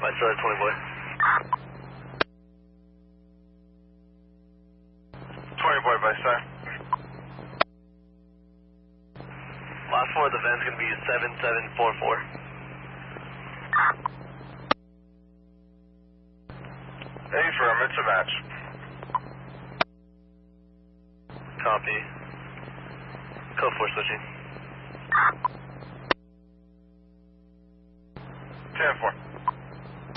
My side 20 boy. 20 boy by side. Last four of the van's going to be 7744. Affirm, it's a match. Copy. Code 4 switching. 10-4.